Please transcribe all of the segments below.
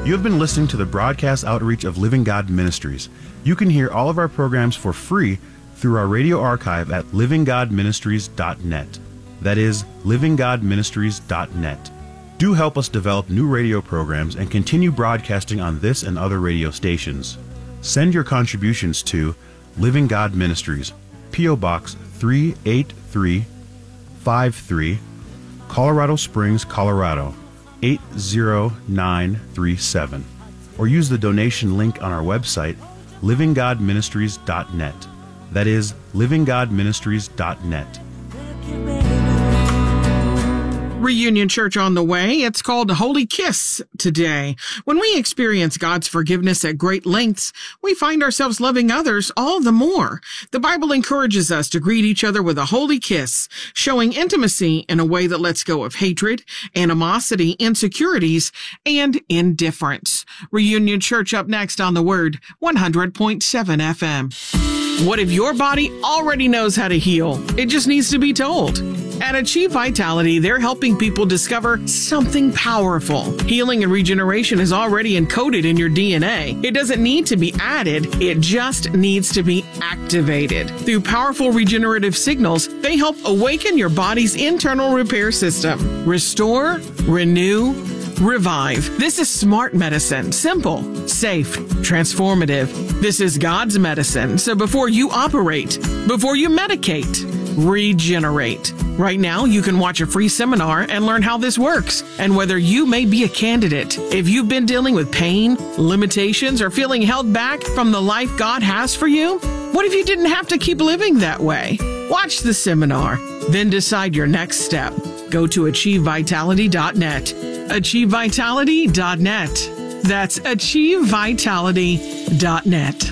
You have been listening to the broadcast outreach of Living God Ministries. You can hear all of our programs for free through our radio archive at livinggodministries.net. That is, livinggodministries.net. Do help us develop new radio programs and continue broadcasting on this and other radio stations. Send your contributions to Living God Ministries, P.O. Box 38353, Colorado Springs, Colorado 80937, or use the donation link on our website, livinggodministries.net. That is, livinggodministries.net. Reunion Church on the way. It's called Holy Kiss today. When we experience God's forgiveness at great lengths, we find ourselves loving others all the more. The Bible encourages us to greet each other with a holy kiss, showing intimacy in a way that lets go of hatred, animosity, insecurities, and indifference. Reunion Church up next on the Word, 100.7 FM. What if your body already knows how to heal? It just needs to be told. At Achieve Vitality, they're helping people discover something powerful. Healing and regeneration is already encoded in your DNA. It doesn't need to be added, it just needs to be activated. Through powerful regenerative signals, they help awaken your body's internal repair system. Restore, renew, revive. This is smart medicine. Simple, safe, transformative. This is God's medicine. So before you operate, before you medicate, regenerate. Right now, you can watch a free seminar and learn how this works and whether you may be a candidate. If you've been dealing with pain, limitations, or feeling held back from the life God has for you, what if you didn't have to keep living that way? Watch the seminar, then decide your next step. Go to achievevitality.net. achievevitality.net. That's achievevitality.net.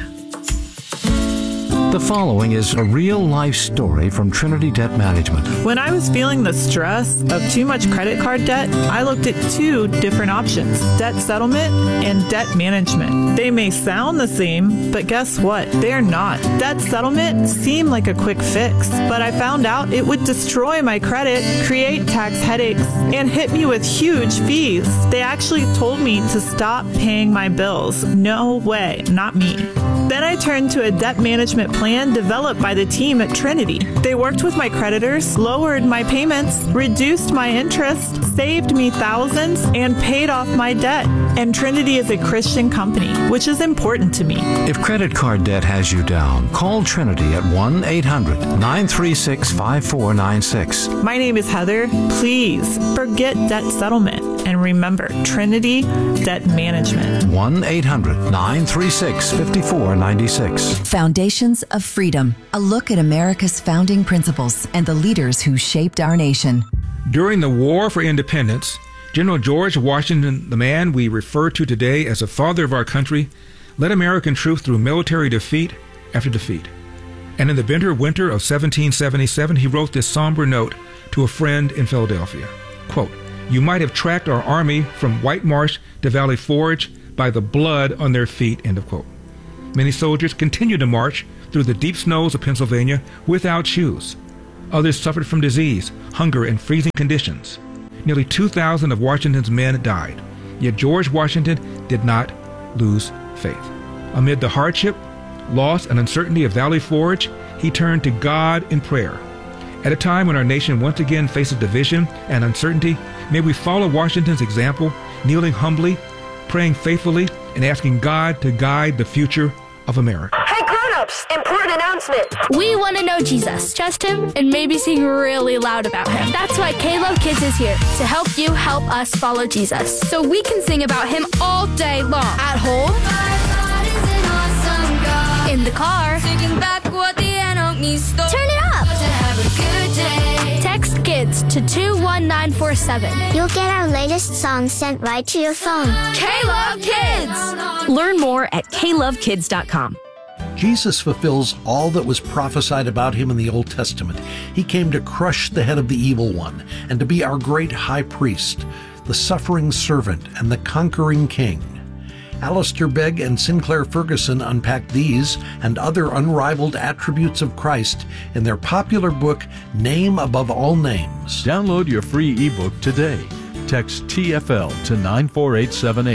The following is a real-life story from Trinity Debt Management. When I was feeling the stress of too much credit card debt, I looked at two different options, debt settlement and debt management. They may sound the same, but guess what? They're not. Debt settlement seemed like a quick fix, but I found out it would destroy my credit, create tax headaches, and hit me with huge fees. They actually told me to stop paying my bills. No way, not me. Then I turned to a debt management plan developed by the team at Trinity. They worked with my creditors, lowered my payments, reduced my interest, saved me thousands, and paid off my debt. And Trinity is a Christian company, which is important to me. If credit card debt has you down, call Trinity at 1-800-936-5496. My name is Heather. Please forget debt settlement and remember Trinity Debt Management. 1-800-936-5496. Foundations of Freedom, a look at America's founding principles and the leaders who shaped our nation. During the War for Independence, General George Washington, the man we refer to today as the father of our country, led American troops through military defeat after defeat. And in the bitter winter of 1777, he wrote this somber note to a friend in Philadelphia. Quote, "You might have tracked our army from White Marsh to Valley Forge by the blood on their feet," end of quote. Many soldiers continued to march through the deep snows of Pennsylvania without shoes. Others suffered from disease, hunger, and freezing conditions. Nearly 2,000 of Washington's men died. Yet George Washington did not lose faith. Amid the hardship, loss, and uncertainty of Valley Forge, he turned to God in prayer. At a time when our nation once again faces division and uncertainty, may we follow Washington's example, kneeling humbly, praying faithfully, and asking God to guide the future of America. Hey grown-ups, important announcement. We want to know Jesus, trust him, and maybe sing really loud about him. That's why K-Love Kids is here to help you help us follow Jesus, so we can sing about him all day long. At home, in the car, turn it up. Text KIDS to 21947. You'll get our latest songs sent right to your phone. K-Love Kids. Learn more at klovekids.com. Jesus fulfills all that was prophesied about him in the Old Testament. He came to crush the head of the evil one and to be our great high priest, the suffering servant and the conquering king. Alistair Begg and Sinclair Ferguson unpack these and other unrivaled attributes of Christ in their popular book, Name Above All Names. Download your free ebook today. Text TFL to 94878.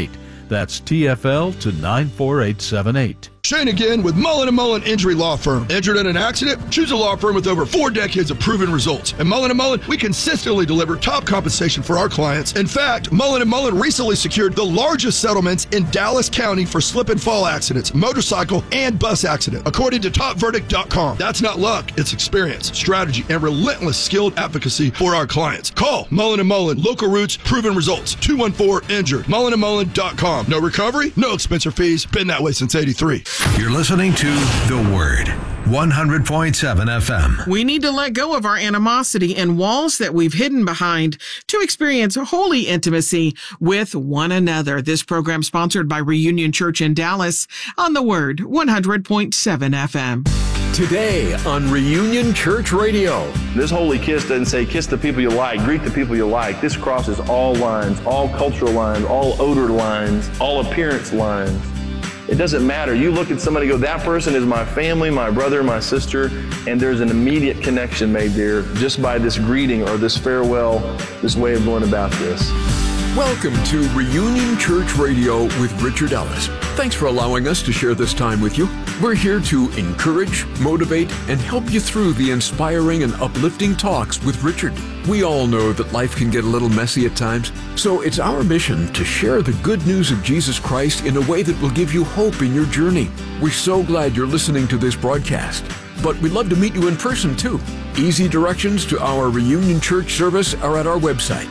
That's TFL to 94878. Shane again with Mullen & Mullen Injury Law Firm. Injured in an accident? Choose a law firm with over 4 decades of proven results. At Mullen & Mullen, we consistently deliver top compensation for our clients. In fact, Mullen & Mullen recently secured the largest settlements in Dallas County for slip and fall accidents, motorcycle, and bus accident, according to TopVerdict.com. That's not luck, it's experience, strategy, and relentless skilled advocacy for our clients. Call Mullen & Mullen, local roots, proven results, 214-INJURED, mullenandmullen.com. No recovery, no expense or fees, been that way since 83. You're listening to The Word, 100.7 FM. We need to let go of our animosity and walls that we've hidden behind to experience holy intimacy with one another. This program sponsored by Reunion Church in Dallas on The Word, 100.7 FM. Today on Reunion Church Radio. This holy kiss doesn't say kiss the people you like, greet the people you like. This crosses all lines, all cultural lines, all odor lines, all appearance lines. It doesn't matter. You look at somebody and go, that person is my family, my brother, my sister, and there's an immediate connection made there just by this greeting or this farewell, this way of going about this. Welcome to Reunion Church Radio with Richard Ellis. Thanks for allowing us to share this time with you. We're here to encourage, motivate, and help you through the inspiring and uplifting talks with Richard. We all know that life can get a little messy at times, so it's our mission to share the good news of Jesus Christ in a way that will give you hope in your journey. We're so glad you're listening to this broadcast, but we'd love to meet you in person too. Easy directions to our Reunion Church service are at our website,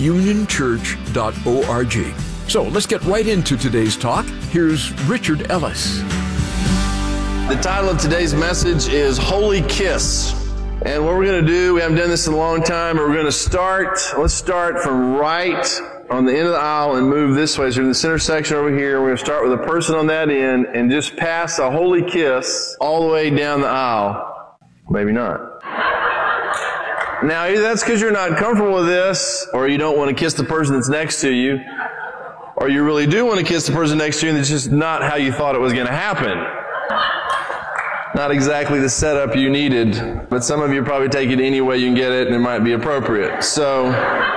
reunionchurch.org. So let's get right into today's talk. Here's Richard Ellis. The title of today's message is Holy Kiss. And what we're going to do, we haven't done this in a long time, but we're going to let's start from right on the end of the aisle and move this way. So in the center section over here, we're going to start with a person on that end and just pass a holy kiss all the way down the aisle. Maybe not. Now, either that's because you're not comfortable with this, or you don't want to kiss the person that's next to you, or you really do want to kiss the person next to you and it's just not how you thought it was going to happen. Not exactly the setup you needed, but some of you probably take it any way you can get it and it might be appropriate. So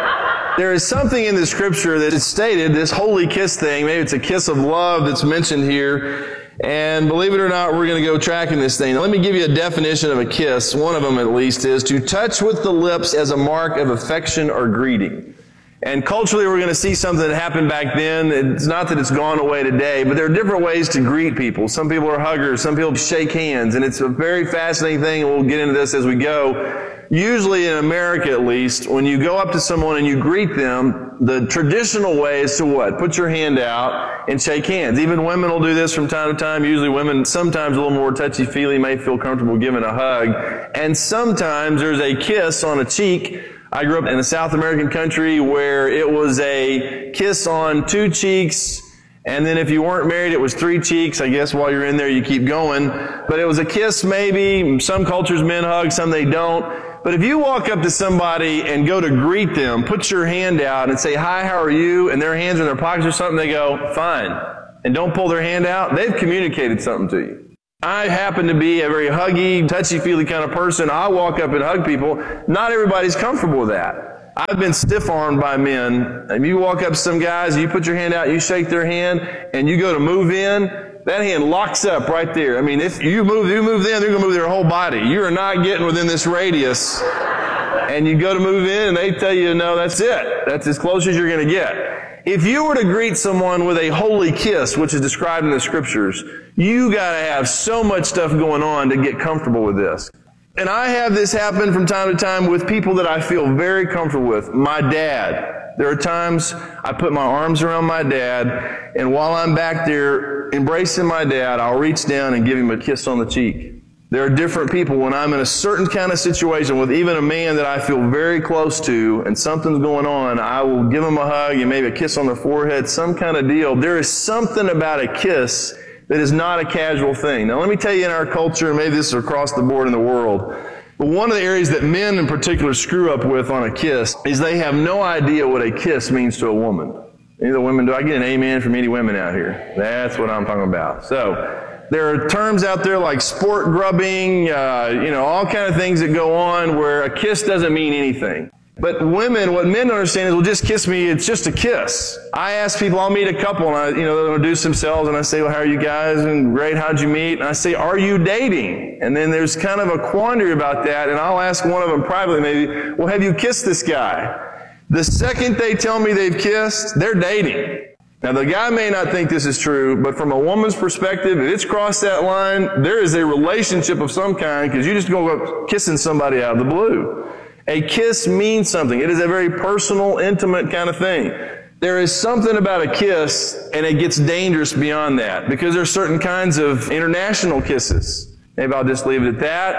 there is something in the scripture that is stated, this holy kiss thing, maybe it's a kiss of love that's mentioned here. And believe it or not, we're going to go tracking this thing. Now, let me give you a definition of a kiss. One of them, at least, is to touch with the lips as a mark of affection or greeting. And culturally, we're going to see something that happened back then. It's not that it's gone away today, but there are different ways to greet people. Some people are huggers. Some people shake hands. And it's a very fascinating thing, and we'll get into this as we go. Usually in America, at least, when you go up to someone and you greet them, the traditional way is to what? Put your hand out and shake hands. Even women will do this from time to time. Usually women, sometimes a little more touchy-feely, may feel comfortable giving a hug. And sometimes there's a kiss on a cheek. I grew up in a South American country where it was a kiss on 2 cheeks, and then if you weren't married, it was 3 cheeks. I guess while you're in there, you keep going. But it was a kiss maybe. Some cultures men hug, some they don't. But if you walk up to somebody and go to greet them, put your hand out and say, hi, how are you? And their hands are in their pockets or something, they go, fine. And don't pull their hand out. They've communicated something to you. I happen to be a very huggy, touchy-feely kind of person. I walk up and hug people. Not everybody's comfortable with that. I've been stiff-armed by men. If you walk up to some guys, you put your hand out, you shake their hand, and you go to move in, that hand locks up right there. I mean, if you move them, they're going to move their whole body. You are not getting within this radius. And you go to move in, and they tell you, no, that's it. That's as close as you're going to get. If you were to greet someone with a holy kiss, which is described in the scriptures, you got to have so much stuff going on to get comfortable with this. And I have this happen from time to time with people that I feel very comfortable with. My dad. There are times I put my arms around my dad, and while I'm back there embracing my dad, I'll reach down and give him a kiss on the cheek. There are different people when I'm in a certain kind of situation with even a man that I feel very close to and something's going on, I will give him a hug and maybe a kiss on the forehead, some kind of deal. There is something about a kiss that is not a casual thing. Now let me tell you, in our culture, and maybe this is across the board in the world, but one of the areas that men in particular screw up with on a kiss is they have no idea what a kiss means to a woman. Any of the women, do I get an amen from any women out here? That's what I'm talking about. So, there are terms out there like sport grubbing, all kind of things that go on where a kiss doesn't mean anything. But women, what men don't understand is, well, just kiss me, it's just a kiss. I ask people, I'll meet a couple, and they'll introduce themselves, and I say, well, how are you guys? And great, how'd you meet? And I say, are you dating? And then there's kind of a quandary about that, and I'll ask one of them privately maybe, well, have you kissed this guy? The second they tell me they've kissed, they're dating. Now, the guy may not think this is true, but from a woman's perspective, if it's crossed that line, there is a relationship of some kind, because you just go up kissing somebody out of the blue. A kiss means something. It is a very personal, intimate kind of thing. There is something about a kiss, and it gets dangerous beyond that, because there are certain kinds of international kisses. Maybe I'll just leave it at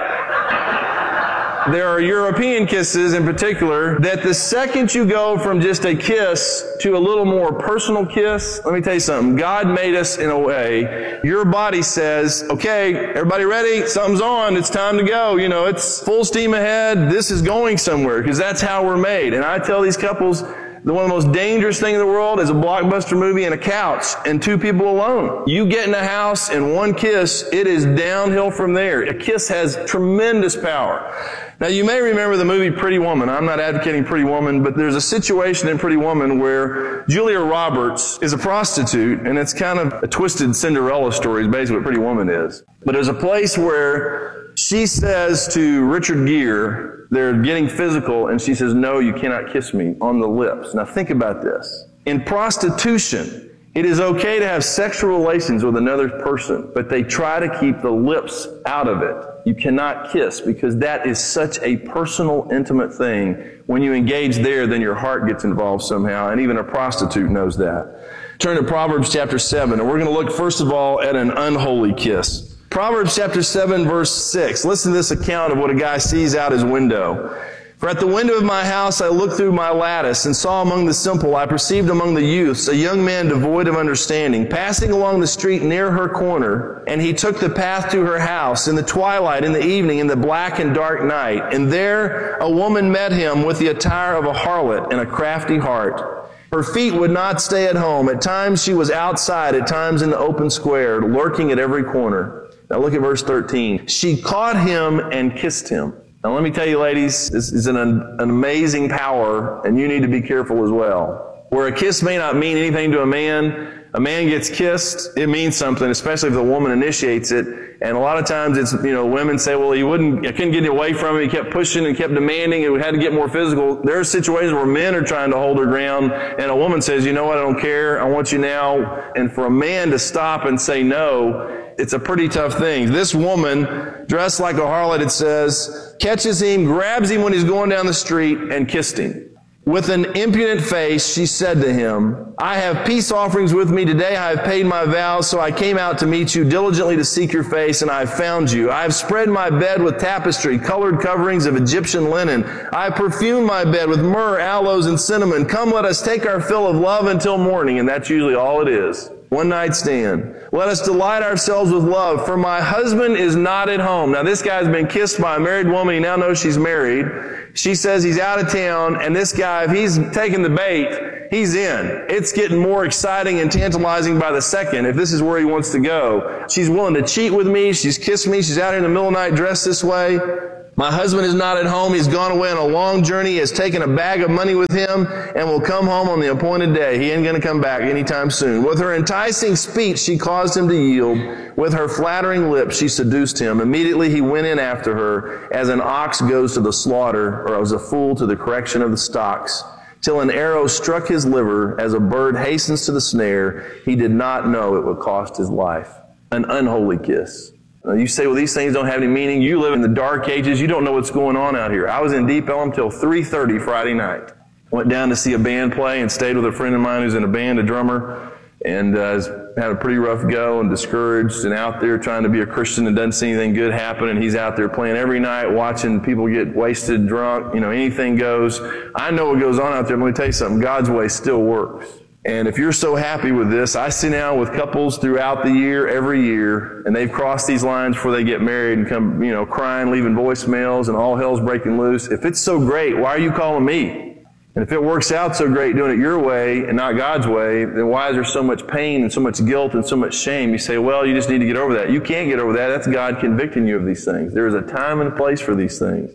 that. There are European kisses in particular that the second you go from just a kiss to a little more personal kiss, let me tell you something. God made us in a way, your body says, okay, everybody ready? Something's on. It's time to go. It's full steam ahead. This is going somewhere, because that's how we're made. And I tell these couples, one of the most dangerous things in the world is a blockbuster movie and a couch and two people alone. You get in a house and one kiss, it is downhill from there. A kiss has tremendous power. Now, you may remember the movie Pretty Woman. I'm not advocating Pretty Woman, but there's a situation in Pretty Woman where Julia Roberts is a prostitute, and it's kind of a twisted Cinderella story, is basically what Pretty Woman is. But there's a place where she says to Richard Gere, they're getting physical, and she says, no, you cannot kiss me on the lips. Now, think about this. In prostitution, it is okay to have sexual relations with another person, but they try to keep the lips out of it. You cannot kiss, because that is such a personal, intimate thing. When you engage there, then your heart gets involved somehow, and even a prostitute knows that. Turn to Proverbs chapter 7, and we're going to look first of all at an unholy kiss. Proverbs chapter 7, verse 6. Listen to this account of what a guy sees out his window. For at the window of my house I looked through my lattice, and saw among the simple, I perceived among the youths, a young man devoid of understanding, passing along the street near her corner, and he took the path to her house in the twilight, in the evening, in the black and dark night. And there a woman met him with the attire of a harlot and a crafty heart. Her feet would not stay at home. At times she was outside, at times in the open square, lurking at every corner. Now look at verse 13. She caught him and kissed him. Now let me tell you, ladies, this is an amazing power, and you need to be careful as well. Where a kiss may not mean anything to a man gets kissed, it means something, especially if the woman initiates it. And a lot of times it's, women say, well, I couldn't get away from it. He kept pushing and kept demanding, and we had to get more physical. There are situations where men are trying to hold their ground, and a woman says, you know what, I don't care. I want you now. And for a man to stop and say no, it's a pretty tough thing. This woman, dressed like a harlot, it says, catches him, grabs him when he's going down the street, and kissed him. With an impudent face, she said to him, I have peace offerings with me today. I have paid my vows, so I came out to meet you diligently to seek your face, and I have found you. I have spread my bed with tapestry, colored coverings of Egyptian linen. I have perfumed my bed with myrrh, aloes, and cinnamon. Come, let us take our fill of love until morning, and that's usually all it is. One night stand. Let us delight ourselves with love, for my husband is not at home. Now this guy's been kissed by a married woman. He now knows she's married. She says he's out of town, and this guy, if he's taking the bait, he's in. It's getting more exciting and tantalizing by the second if this is where he wants to go. She's willing to cheat with me. She's kissed me. She's out here in the middle of the night dressed this way. My husband is not at home. He's gone away on a long journey. He has taken a bag of money with him and will come home on the appointed day. He ain't going to come back anytime soon. With her enticing speech, she caused him to yield. With her flattering lips, she seduced him. Immediately he went in after her, as an ox goes to the slaughter, or as a fool to the correction of the stocks, till an arrow struck his liver, as a bird hastens to the snare. He did not know it would cost his life. An unholy kiss. Now you say, well, these things don't have any meaning. You live in the dark ages. You don't know what's going on out here. I was in Deep Ellum till 3:30 Friday night. Went down to see a band play and stayed with a friend of mine who's in a band, a drummer, and has had a pretty rough go and discouraged and out there trying to be a Christian and doesn't see anything good happen. And he's out there playing every night, watching people get wasted, drunk, anything goes. I know what goes on out there. Let me tell you something. God's way still works. And if you're so happy with this, I sit down with couples throughout the year, every year, and they've crossed these lines before they get married and come, crying, leaving voicemails, and all hell's breaking loose. If it's so great, why are you calling me? And if it works out so great doing it your way and not God's way, then why is there so much pain and so much guilt and so much shame? You say, well, you just need to get over that. You can't get over that. That's God convicting you of these things. There is a time and a place for these things.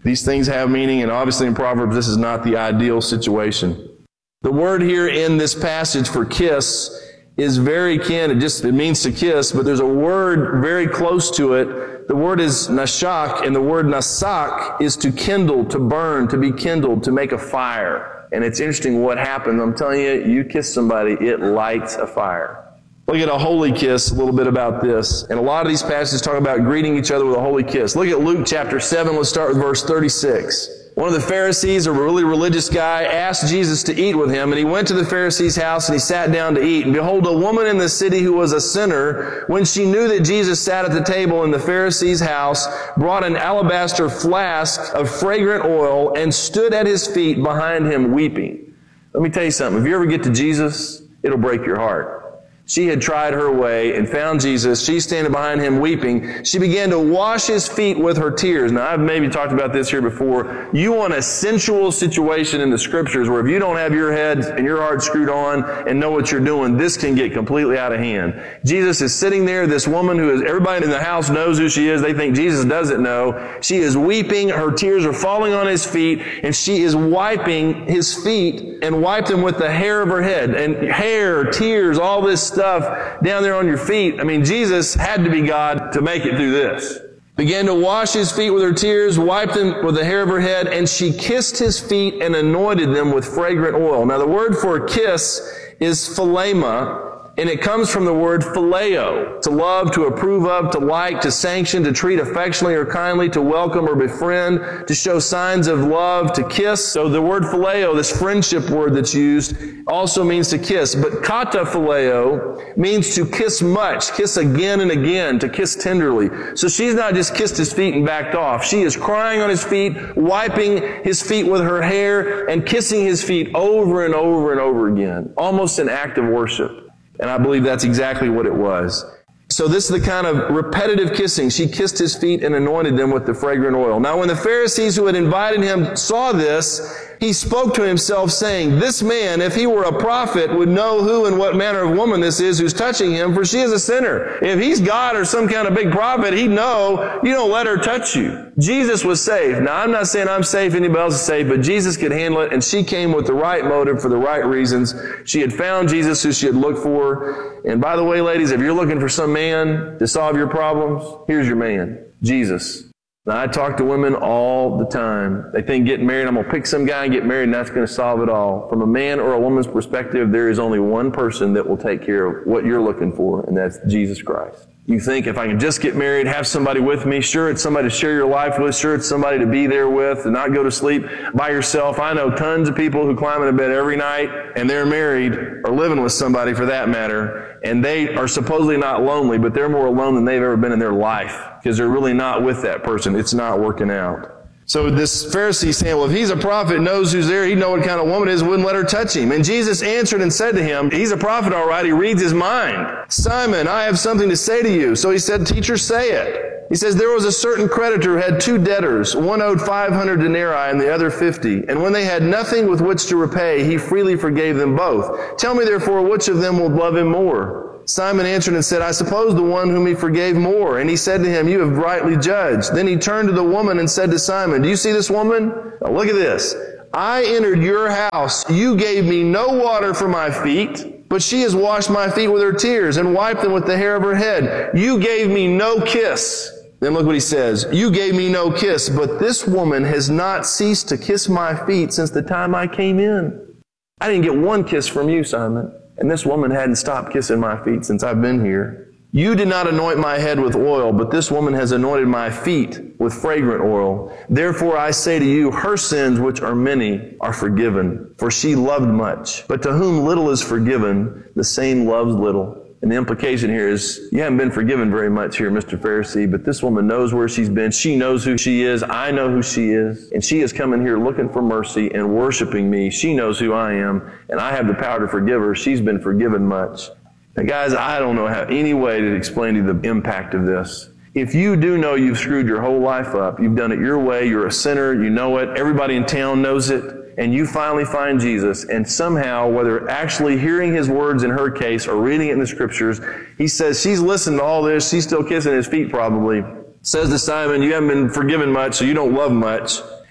These things have meaning, and obviously in Proverbs, this is not the ideal situation. The word here in this passage for kiss is very kin. It means to kiss, but there's a word very close to it. The word is nashak, and the word nasak is to kindle, to burn, to be kindled, to make a fire. And it's interesting what happens. I'm telling you, you kiss somebody, it lights a fire. Look at a holy kiss, a little bit about this. And a lot of these passages talk about greeting each other with a holy kiss. Look at Luke chapter 7. Let's start with verse 36. One of the Pharisees, a really religious guy, asked Jesus to eat with him, and he went to the Pharisee's house and he sat down to eat. And behold, a woman in the city who was a sinner, when she knew that Jesus sat at the table in the Pharisee's house, brought an alabaster flask of fragrant oil and stood at his feet behind him weeping. Let me tell you something. If you ever get to Jesus, it'll break your heart. She had tried her way and found Jesus. She's standing behind him weeping. She began to wash his feet with her tears. Now, I've maybe talked about this here before. You want a sensual situation in the Scriptures where if you don't have your head and your heart screwed on and know what you're doing, this can get completely out of hand. Jesus is sitting there. This woman who is, everybody in the house knows who she is. They think Jesus doesn't know. She is weeping. Her tears are falling on his feet, and she is wiping his feet and wiped them with the hair of her head. And hair, tears, all this stuff down there on your feet. I mean, Jesus had to be God to make it through this. Began to wash his feet with her tears, wiped them with the hair of her head, and she kissed his feet and anointed them with fragrant oil. Now, the word for kiss is philema, and it comes from the word phileo, to love, to approve of, to like, to sanction, to treat affectionately or kindly, to welcome or befriend, to show signs of love, to kiss. So the word phileo, this friendship word that's used, also means to kiss. But kata phileo means to kiss much, kiss again and again, to kiss tenderly. So she's not just kissed his feet and backed off. She is crying on his feet, wiping his feet with her hair, and kissing his feet over and over and over again. Almost an act of worship. And I believe that's exactly what it was. So this is the kind of repetitive kissing. She kissed his feet and anointed them with the fragrant oil. Now when the Pharisees who had invited him saw this, he spoke to himself, saying, "This man, if he were a prophet, would know who and what manner of woman this is who's touching him, for she is a sinner." If he's God or some kind of big prophet, he'd know, you don't let her touch you. Jesus was safe. Now, I'm not saying I'm safe, anybody else is safe, but Jesus could handle it, and she came with the right motive for the right reasons. She had found Jesus who she had looked for. And by the way, ladies, if you're looking for some man to solve your problems, here's your man, Jesus. Now, I talk to women all the time. They think getting married, I'm going to pick some guy and get married, and that's going to solve it all. From a man or a woman's perspective, there is only one person that will take care of what you're looking for, and that's Jesus Christ. You think, if I can just get married, have somebody with me, sure, it's somebody to share your life with, sure, it's somebody to be there with and not go to sleep by yourself. I know tons of people who climb into bed every night and they're married or living with somebody for that matter, and they are supposedly not lonely, but they're more alone than they've ever been in their life because they're really not with that person. It's not working out. So this Pharisee saying, well, if he's a prophet, knows who's there, he'd know what kind of woman it is, wouldn't let her touch him. And Jesus answered and said to him, he's a prophet, all right, he reads his mind. "Simon, I have something to say to you." So he said, "Teacher, say it." He says, "There was a certain creditor who had 2 debtors. One owed 500 denarii and the other 50. And when they had nothing with which to repay, he freely forgave them both. Tell me therefore, which of them will love him more?" Simon answered and said, "I suppose the one whom he forgave more." And he said to him, "You have rightly judged." Then he turned to the woman and said to Simon, "Do you see this woman? Now look at this. I entered your house. You gave me no water for my feet, but she has washed my feet with her tears and wiped them with the hair of her head. You gave me no kiss." Then look what he says. "You gave me no kiss, but this woman has not ceased to kiss my feet since the time I came in." I didn't get one kiss from you, Simon. And this woman hadn't stopped kissing my feet since I've been here. "You did not anoint my head with oil, but this woman has anointed my feet with fragrant oil. Therefore I say to you, her sins, which are many, are forgiven, for she loved much. But to whom little is forgiven, the same loves little." And the implication here is, you haven't been forgiven very much here, Mr. Pharisee, but this woman knows where she's been. She knows who she is. I know who she is. And she is coming here looking for mercy and worshiping me. She knows who I am, and I have the power to forgive her. She's been forgiven much. Now, guys, I don't know how any way to explain to you the impact of this. If you do know you've screwed your whole life up, you've done it your way, you're a sinner, you know it, everybody in town knows it, and you finally find Jesus, and somehow, whether actually hearing his words in her case or reading it in the Scriptures, he says she's listened to all this, she's still kissing his feet probably, says to Simon, "You haven't been forgiven much, so you don't love much."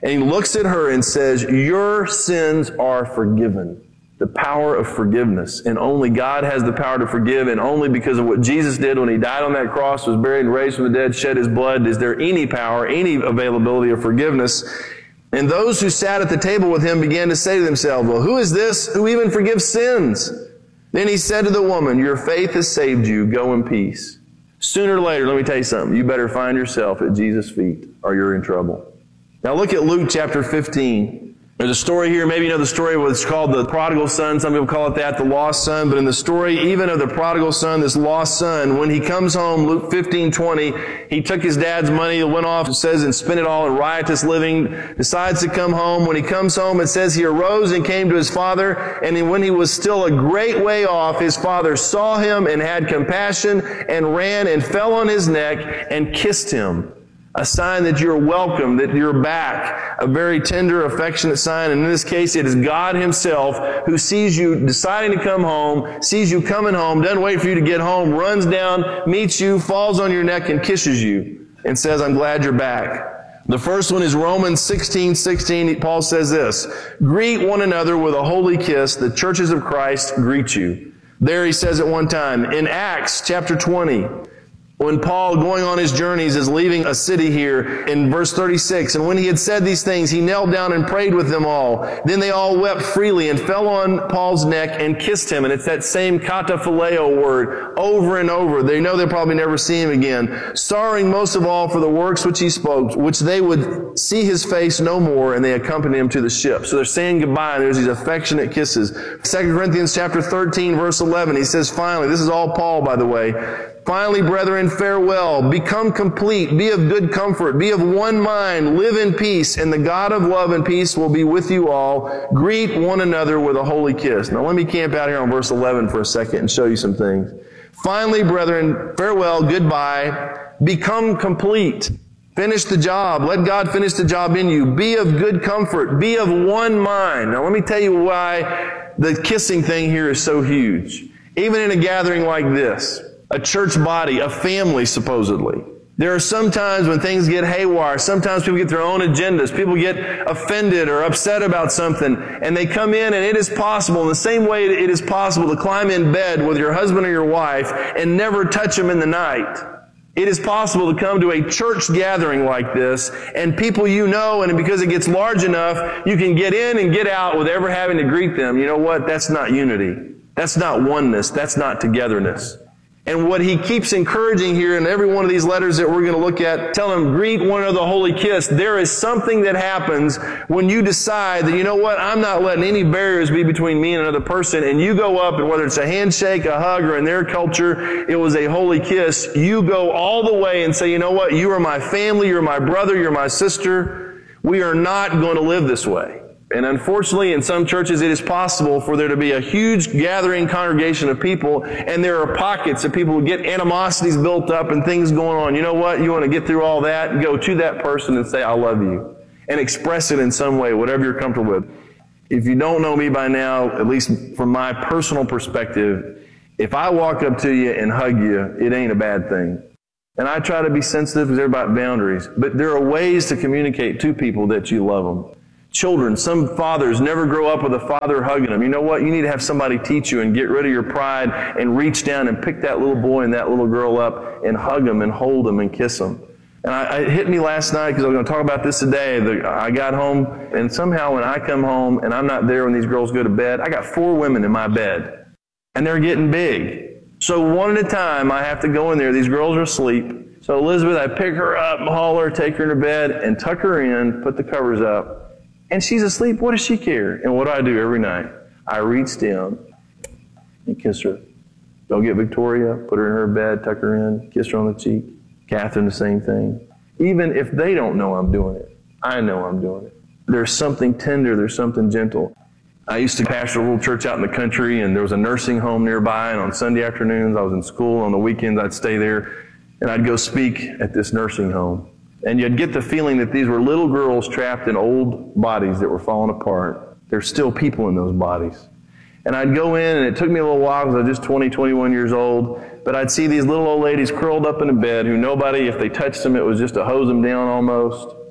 And he looks at her and says, your sins are forgiven. The power of forgiveness. And only God has the power to forgive, and only because of what Jesus did when he died on that cross, was buried and raised from the dead, shed his blood, is there any power, any availability of forgiveness. And those who sat at the table with him began to say to themselves, well, who is this who even forgives sins? Then he said to the woman, your faith has saved you. Go in peace. Sooner or later, let me tell you something. You better find yourself at Jesus' feet or you're in trouble. Now look at Luke chapter 15. There's a story here. Maybe you know the story of what's called the prodigal son. Some people call it that, the lost son. But in the story, even of the prodigal son, this lost son, when he comes home, Luke 15:20, he took his dad's money, went off, it says, and spent it all in riotous living, decides to come home. When he comes home, it says he arose and came to his father. And when he was still a great way off, his father saw him and had compassion and ran and fell on his neck and kissed him. A sign that you're welcome, that you're back. A very tender, affectionate sign. And in this case, it is God himself who sees you deciding to come home, sees you coming home, doesn't wait for you to get home, runs down, meets you, falls on your neck and kisses you and says, I'm glad you're back. The first one is Romans 16:16. Paul says this, greet one another with a holy kiss. The churches of Christ greet you. There he says it one time. In Acts chapter 20, when Paul, going on his journeys, is leaving a city here in verse 36, and when he had said these things, he knelt down and prayed with them all. Then they all wept freely and fell on Paul's neck and kissed him. And it's that same kataphileo word over and over. They know they'll probably never see him again. Sorrowing most of all for the works which he spoke, which they would see his face no more, and they accompanied him to the ship. So they're saying goodbye, and there's these affectionate kisses. 2 Corinthians chapter 13, verse 11, he says, finally, this is all Paul, by the way, finally, brethren, farewell. Become complete. Be of good comfort. Be of one mind. Live in peace. And the God of love and peace will be with you all. Greet one another with a holy kiss. Now let me camp out here on verse 11 for a second and show you some things. Finally, brethren, farewell. Goodbye. Become complete. Finish the job. Let God finish the job in you. Be of good comfort. Be of one mind. Now let me tell you why the kissing thing here is so huge. Even in a gathering like this, a church body, a family supposedly. There are some times when things get haywire. Sometimes people get their own agendas. People get offended or upset about something. And they come in, and it is possible, in the same way it is possible to climb in bed with your husband or your wife and never touch them in the night. It is possible to come to a church gathering like this, and people you know, and because it gets large enough, you can get in and get out without ever having to greet them. You know what? That's not unity. That's not oneness. That's not togetherness. And what he keeps encouraging here in every one of these letters that we're going to look at, tell them, greet one another a holy kiss. There is something that happens when you decide that, you know what, I'm not letting any barriers be between me and another person, and you go up, and whether it's a handshake, a hug, or in their culture, it was a holy kiss, you go all the way and say, you know what, you are my family, you're my brother, you're my sister. We are not going to live this way. And unfortunately, in some churches, it is possible for there to be a huge gathering congregation of people, and there are pockets of people who get animosities built up and things going on. You know what? You want to get through all that? Go to that person and say, I love you. And express it in some way, whatever you're comfortable with. If you don't know me by now, at least from my personal perspective, if I walk up to you and hug you, it ain't a bad thing. And I try to be sensitive because they're about boundaries. But there are ways to communicate to people that you love them. Children, some fathers never grow up with a father hugging them. You know what? You need to have somebody teach you and get rid of your pride and reach down and pick that little boy and that little girl up and hug them and hold them and kiss them. And it hit me last night because I was going to talk about this today. I got home, and somehow when I come home and I'm not there when these girls go to bed, I got 4 women in my bed. And they're getting big. So one at a time, I have to go in there. These girls are asleep. So Elizabeth, I pick her up, haul her, take her into bed, and tuck her in, put the covers up. And she's asleep. What does she care? And what do I do every night? I reach down and kiss her. Go get Victoria, put her in her bed, tuck her in, kiss her on the cheek. Catherine, the same thing. Even if they don't know I'm doing it, I know I'm doing it. There's something tender. There's something gentle. I used to pastor a little church out in the country, and there was a nursing home nearby, and on Sunday afternoons I was in school. On the weekends I'd stay there, and I'd go speak at this nursing home. And you'd get the feeling that these were little girls trapped in old bodies that were falling apart. There's still people in those bodies. And I'd go in, and it took me a little while because I was just 20, 21 years old, but I'd see these little old ladies curled up in a bed who nobody, if they touched them, it was just to hose them down almost.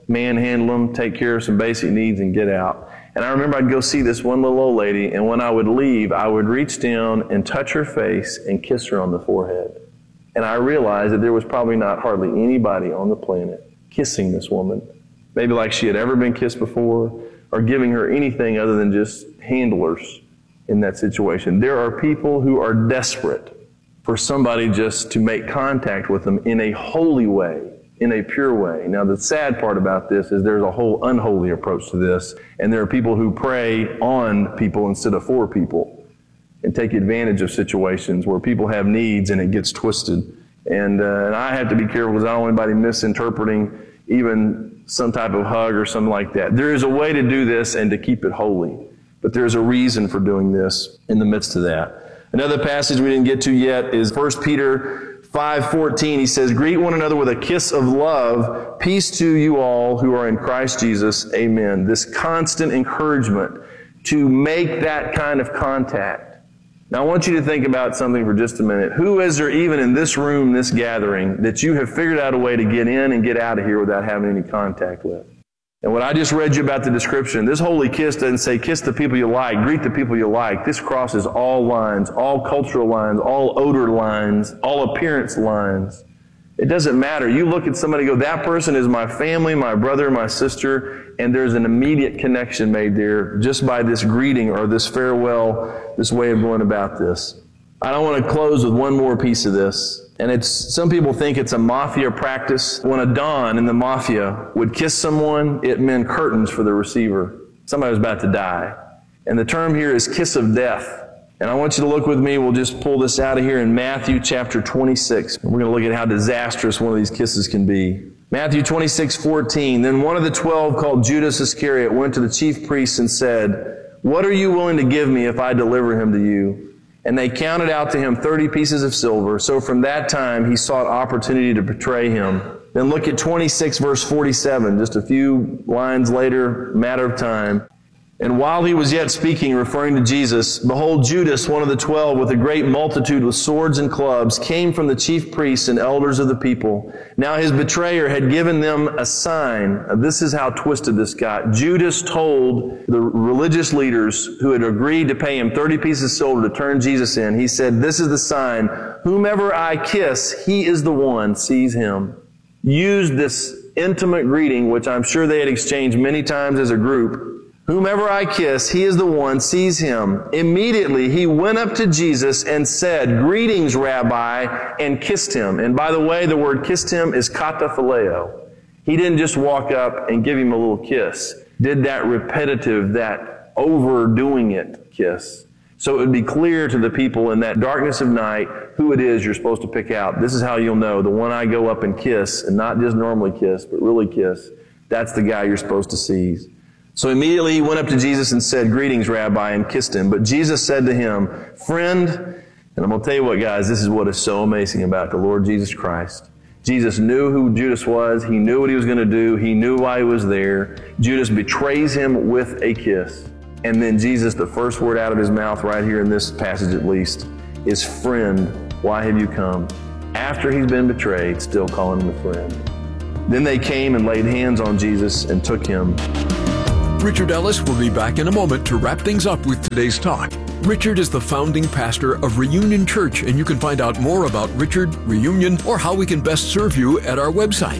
manhandle them, take care of some basic needs, and get out. And I remember I'd go see this one little old lady, and when I would leave, I would reach down and touch her face and kiss her on the forehead. And I realized that there was probably not hardly anybody on the planet kissing this woman, maybe like she had ever been kissed before, or giving her anything other than just handlers in that situation. There are people who are desperate for somebody just to make contact with them in a holy way, in a pure way. Now, the sad part about this is there's a whole unholy approach to this, and there are people who prey on people instead of for people and take advantage of situations where people have needs and it gets twisted. And I have to be careful because I don't want anybody misinterpreting even some type of hug or something like that. There is a way to do this and to keep it holy, but there's a reason for doing this in the midst of that. Another passage we didn't get to yet is 1 Peter 5:14. He says, "Greet one another with a kiss of love. Peace to you all who are in Christ Jesus. Amen." This constant encouragement to make that kind of contact. Now, I want you to think about something for just a minute. Who is there even in this room, this gathering, that you have figured out a way to get in and get out of here without having any contact with? And what I just read you about the description, this holy kiss doesn't say kiss the people you like, greet the people you like. This crosses all lines, all cultural lines, all odor lines, all appearance lines. It doesn't matter. You look at somebody and go, that person is my family, my brother, my sister, and there's an immediate connection made there just by this greeting or this farewell, this way of going about this. I don't want to close with one more piece of this. And some people think it's a mafia practice. When a don in the mafia would kiss someone, it meant curtains for the receiver. Somebody was about to die. And the term here is kiss of death. And I want you to look with me. We'll just pull this out of here in Matthew chapter 26. And we're going to look at how disastrous one of these kisses can be. Matthew 26:14. Then one of the 12, called Judas Iscariot, went to the chief priests and said, "What are you willing to give me if I deliver him to you?" And they counted out to him 30 pieces of silver. So from that time he sought opportunity to betray him. Then look at 26 verse 47, just a few lines later, matter of time. And while he was yet speaking, referring to Jesus, behold, Judas, one of the 12, with a great multitude with swords and clubs, came from the chief priests and elders of the people. Now his betrayer had given them a sign. This is how twisted this got. Judas told the religious leaders who had agreed to pay him 30 pieces of silver to turn Jesus in. He said, "This is the sign. Whomever I kiss, he is the one. Seize him." Used this intimate greeting, which I'm sure they had exchanged many times as a group. Whomever I kiss, he is the one, seize him. Immediately he went up to Jesus and said, "Greetings, Rabbi," and kissed him. And by the way, the word kissed him is kataphileo. He didn't just walk up and give him a little kiss. Did that repetitive, that overdoing it kiss. So it would be clear to the people in that darkness of night who it is you're supposed to pick out. This is how you'll know. The one I go up and kiss, and not just normally kiss, but really kiss, that's the guy you're supposed to seize. So immediately he went up to Jesus and said, "Greetings, Rabbi," and kissed him. But Jesus said to him, "Friend," and I'm going to tell you what, guys, this is what is so amazing about the Lord Jesus Christ. Jesus knew who Judas was. He knew what he was going to do. He knew why he was there. Judas betrays him with a kiss. And then Jesus, the first word out of his mouth right here in this passage at least, is, "Friend, why have you come?" After he's been betrayed, still calling him a friend. Then they came and laid hands on Jesus and took him. Richard Ellis will be back in a moment to wrap things up with today's talk. Richard is the founding pastor of Reunion Church, and you can find out more about Richard, Reunion, or how we can best serve you at our website,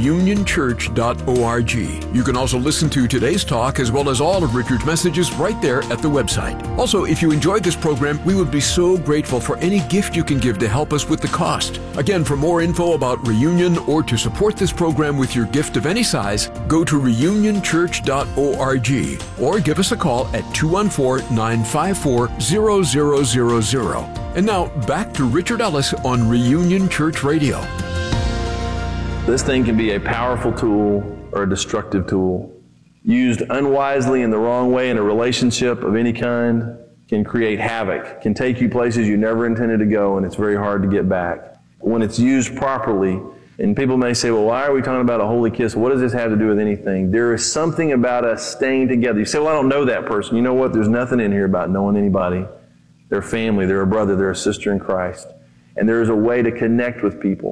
reunionchurch.org. You can also listen to today's talk as well as all of Richard's messages right there at the website. Also, if you enjoyed this program, we would be so grateful for any gift you can give to help us with the cost. Again, for more info about Reunion or to support this program with your gift of any size, go to reunionchurch.org or give us a call at 214-954-0000. And now, back to Richard Ellis on Reunion Church Radio. This thing can be a powerful tool or a destructive tool. Used unwisely in the wrong way in a relationship of any kind can create havoc, can take you places you never intended to go, and it's very hard to get back. When it's used properly, and people may say, well, why are we talking about a holy kiss? What does this have to do with anything? There is something about us staying together. You say, well, I don't know that person. You know what? There's nothing in here about knowing anybody. They're family, they're a brother, they're a sister in Christ. And there is a way to connect with people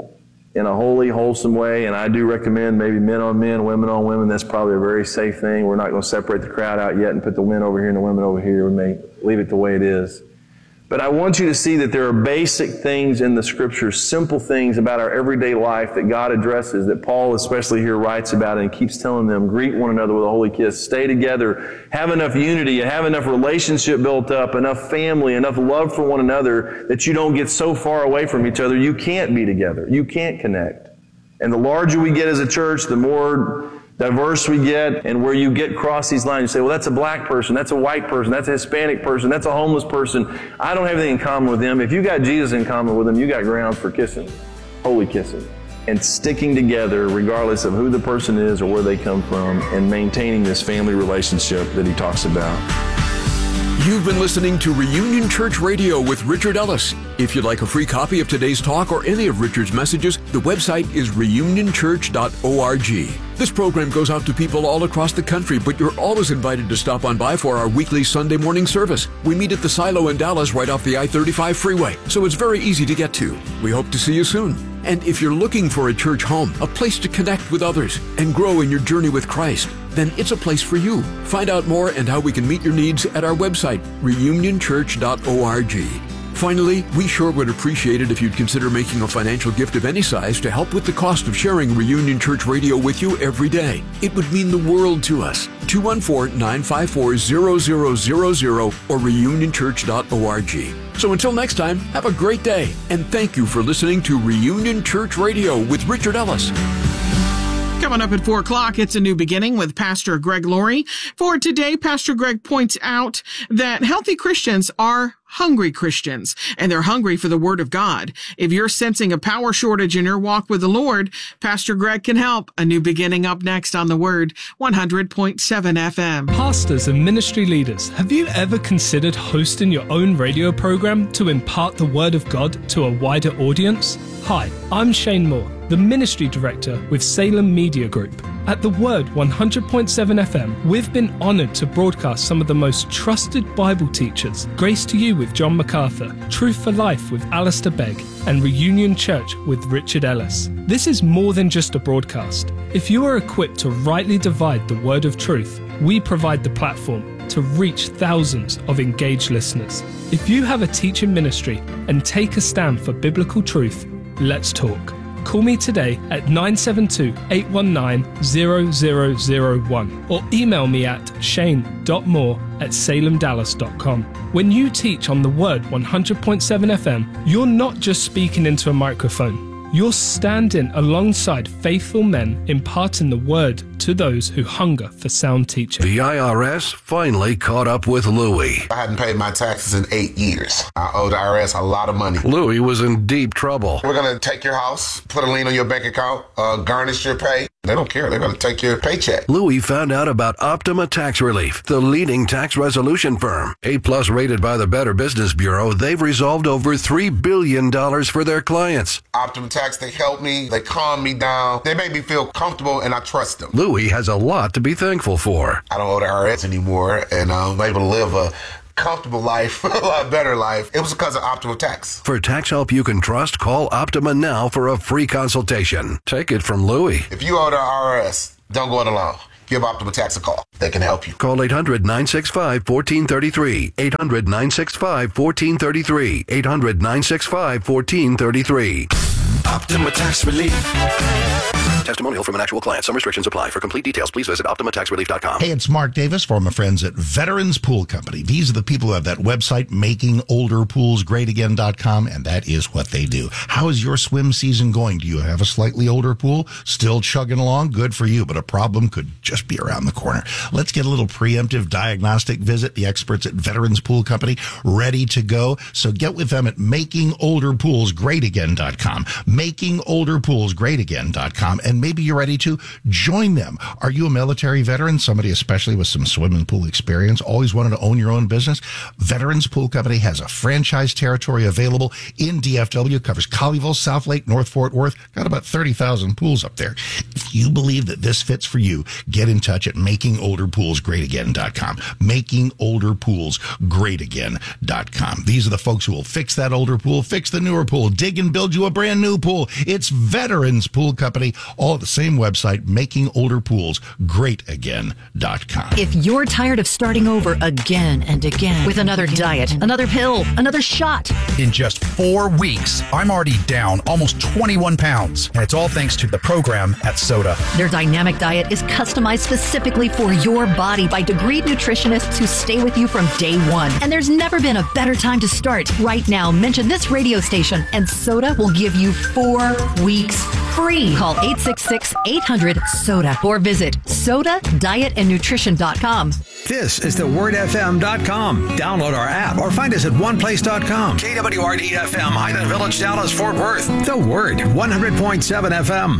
in a holy, wholesome way. And I do recommend maybe men on men, women on women. That's probably a very safe thing. We're not going to separate the crowd out yet and put the men over here and the women over here. We may leave it the way it is. But I want you to see that there are basic things in the Scriptures, simple things about our everyday life that God addresses, that Paul especially here writes about and keeps telling them, greet one another with a holy kiss, stay together, have enough unity, have enough relationship built up, enough family, enough love for one another that you don't get so far away from each other you can't be together, you can't connect. And the larger we get as a church, the more diverse we get, and where you get across these lines, you say, well, that's a black person, that's a white person, that's a Hispanic person, that's a homeless person. I don't have anything in common with them. If you got Jesus in common with them, you got grounds for kissing, holy kissing, and sticking together regardless of who the person is or where they come from, and maintaining this family relationship that he talks about. You've been listening to Reunion Church Radio with Richard Ellis. If you'd like a free copy of today's talk or any of Richard's messages, the website is reunionchurch.org. This program goes out to people all across the country, but you're always invited to stop on by for our weekly Sunday morning service. We meet at the Silo in Dallas right off the I-35 freeway, so it's very easy to get to. We hope to see you soon. And if you're looking for a church home, a place to connect with others and grow in your journey with Christ, then it's a place for you. Find out more and how we can meet your needs at our website, reunionchurch.org. Finally, we sure would appreciate it if you'd consider making a financial gift of any size to help with the cost of sharing Reunion Church Radio with you every day. It would mean the world to us. 214-954-0000 or reunionchurch.org. So until next time, have a great day, and thank you for listening to Reunion Church Radio with Richard Ellis. Coming up at 4 o'clock, it's a new beginning with Pastor Greg Laurie. For today, Pastor Greg points out that healthy Christians are hungry Christians, and they're hungry for the Word of God. If you're sensing a power shortage in your walk with the Lord, Pastor Greg can help. A new beginning up next on The Word, 100.7 FM. Pastors and ministry leaders, have you ever considered hosting your own radio program to impart the Word of God to a wider audience? Hi, I'm Shane Moore, the Ministry Director with Salem Media Group. At The Word 100.7 FM, we've been honored to broadcast some of the most trusted Bible teachers, Grace to You with John MacArthur, Truth for Life with Alistair Begg, and Reunion Church with Richard Ellis. This is more than just a broadcast. If you are equipped to rightly divide the word of truth, we provide the platform to reach thousands of engaged listeners. If you have a teaching ministry and take a stand for biblical truth, let's talk. Call me today at 972-819-0001 or email me at shane.moore@salemdallas.com. When you teach on The Word 100.7 FM, you're not just speaking into a microphone. You're standing alongside faithful men imparting the Word to those who hunger for sound teaching. The IRS finally caught up with Louie. I hadn't paid my taxes in 8 years. I owed the IRS a lot of money. Louie was in deep trouble. We're going to take your house, put a lien on your bank account, garnish your pay. They don't care. They're going to take your paycheck. Louie found out about Optima Tax Relief, the leading tax resolution firm. A-plus rated by the Better Business Bureau, they've resolved over $3 billion for their clients. Optima Tax, they help me. They calm me down. They make me feel comfortable, and I trust them. Louie has a lot to be thankful for. I don't owe the IRS anymore, and I'm able to live a comfortable life, a lot better life. It was because of Optima Tax. For tax help you can trust, call Optima now for a free consultation. Take it from Louie. If you owe the IRS, don't go it alone. Give Optima Tax a call. They can help you. Call 800-965-1433. 800-965-1433. 800-965-1433. Optima Tax Relief. Testimonial from an actual client. Some restrictions apply. For complete details, please visit OptimaTaxRelief.com. Hey, it's Mark Davis from my friends at Veterans Pool Company. These are the people who have that website, MakingOlderPoolsGreatAgain.com, and that is what they do. How is your swim season going? Do you have a slightly older pool? Still chugging along? Good for you, but a problem could just be around the corner. Let's get a little preemptive diagnostic visit. The experts at Veterans Pool Company ready to go. So get with them at MakingOlderPoolsGreatAgain.com. MakingOlderPoolsGreatAgain.com. And maybe you're ready to join them. Are you a military veteran? Somebody especially with some swimming pool experience? Always wanted to own your own business? Veterans Pool Company has a franchise territory available in DFW. Covers Colleyville, South Lake, North Fort Worth. Got about 30,000 pools up there. If If you believe that this fits for you, get in touch at makingolderpoolsgreatagain.com. Makingolderpoolsgreatagain.com. These are the folks who will fix that older pool, fix the newer pool, dig and build you a brand new pool. It's Veterans Pool Company, all at the same website, makingolderpoolsgreatagain.com. If you're tired of starting over again and again with another diet, another pill, another shot. In just 4 weeks, I'm already down almost 21 pounds. And it's all thanks to the program at Soda. Their dynamic diet is customized specifically for your body by degreed nutritionists who stay with you from day one. And there's never been a better time to start. Right now, mention this radio station and Soda will give you 4 weeks free. Call 866-800-SODA or visit sodadietandnutrition.com. This is thewordfm.com. Download our app or find us at oneplace.com. KWRD-FM, Highland Village, Dallas, Fort Worth. The Word, 100.7 FM.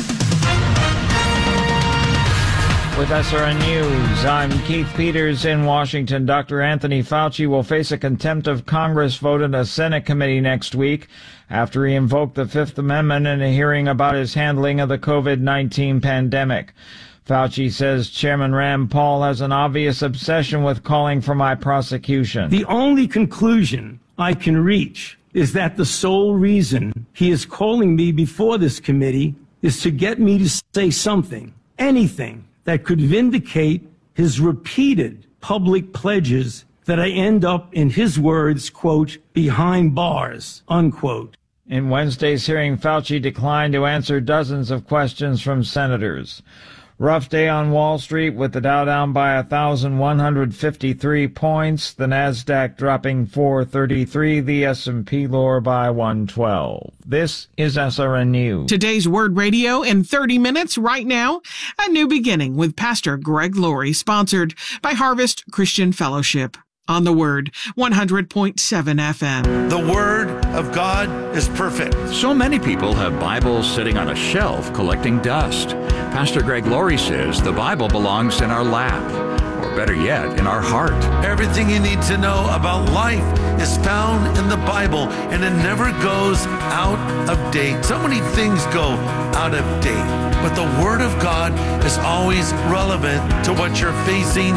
With SRN News, I'm Keith Peters in Washington. Dr. Anthony Fauci will face a contempt of Congress vote in a Senate committee next week after he invoked the Fifth Amendment in a hearing about his handling of the COVID-19 pandemic. Fauci says Chairman Rand Paul has an obvious obsession with calling for my prosecution. The only conclusion I can reach is that the sole reason he is calling me before this committee is to get me to say something, anything, that could vindicate his repeated public pledges that I end up, in his words, quote, behind bars, unquote. In Wednesday's hearing, Fauci declined to answer dozens of questions from senators. Rough day on Wall Street with the Dow down by 1,153 points, the Nasdaq dropping 433, the S&P lower by 112. This is SRN News. Today's Word Radio in 30 minutes right now. A New Beginning with Pastor Greg Laurie, sponsored by Harvest Christian Fellowship. On the Word, 100.7 FM. The Word of God is perfect. So many people have Bibles sitting on a shelf collecting dust. Pastor Greg Laurie says the Bible belongs in our lap, or better yet, in our heart. Everything you need to know about life is found in the Bible, and it never goes out of date. So many things go out of date, but the Word of God is always relevant to what you're facing